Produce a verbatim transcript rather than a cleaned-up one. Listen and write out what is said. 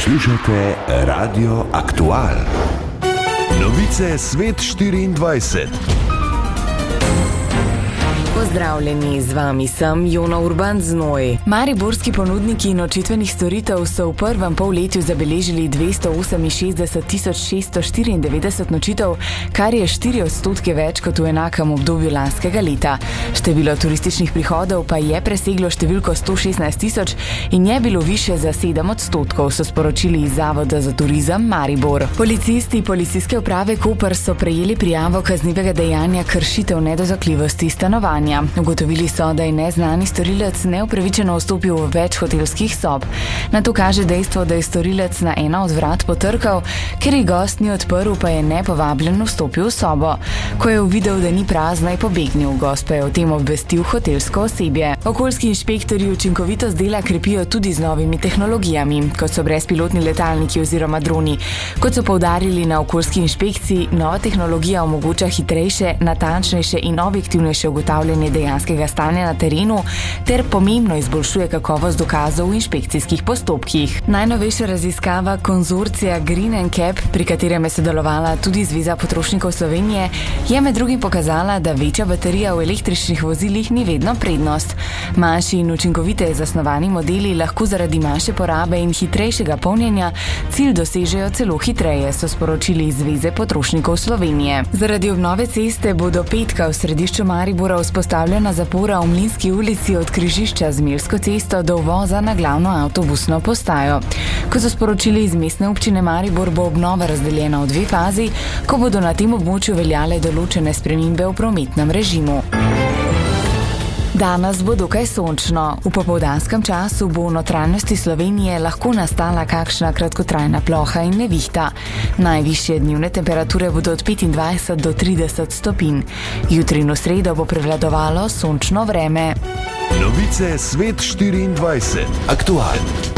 Poslušate Radio Aktual. Novice Svet štiriindvajset. Pozdravljeni, z vami sem Jona Urban Znoj. Mariborski ponudniki nočitvenih storitev so v prvem polletju zabeležili dvesto oseminšestdeset tisoč šeststo štiriindevetdeset nočitev, kar je štiri odstotke več kot v enakem obdobju lanskega leta. Število turističnih prihodov pa je preseglo številko sto šestnajst tisoč in je bilo višje za sedem odstotkov, so sporočili iz Zavoda za turizem Maribor. Policisti Policijske uprave Koper so prejeli prijavo kaznivega dejanja kršitev nedotakljivosti stanovanja. Ugotovili so, da je neznani storilec neupravičeno vstopil v več hotelskih sob. Na to kaže dejstvo, da je storilec na ena od vrat potrkal, ker je gost ni odprl, pa je nepovabljen vstopil v sobo. Ko je uvidel, da ni prazna, je pobegnil. Gost pa je o tem obvestil hotelsko osebje. Okoljski inšpektorji učinkovitost dela krepijo tudi z novimi tehnologijami, kot so brezpilotni letalniki oziroma droni. Kot so poudarili na okoljski inšpekciji, nova tehnologija omogoča hitrejše, natančnejše in objektivnejše ugotavljanje dejanskega stanja na terenu ter pomembno izboljšuje kakovost dokazov v inšpekcijskih postopkih. Najnovejša raziskava konzorcija Green and Cap, pri katerem je sodelovala tudi Zveza potrošnikov Slovenije, je med drugim pokazala, da večja baterija v električnih vozilih ni vedno prednost. Manjši in učinkoviteje zasnovani modeli lahko zaradi manjše porabe in hitrejšega polnjenja cilj dosežejo celo hitreje, so sporočili iz Zveze potrošnikov Slovenije. Zaradi obnove ceste bo do petka v središču Maribora vzpostavljena zapora v Mlinski ulici od križišča z Milsko cesto do uvoza na glavno avtobusno postajo. Kot so sporočili iz Mestne občine Maribor, bo obnova razdeljena v dve fazi, ko bodo na tem območju veljale določene spremembe v prometnem režimu. Danes bo dokaj sončno. V popoldanskem času bo v notranjosti Slovenije lahko nastala kakšna kratkotrajna ploha in nevihta. Najvišje dnevne temperature bodo od petindvajset do trideset stopinj. Jutri in v sredo bo prevladovalo sončno vreme. Novice Svet štiriindvajset. Aktualno.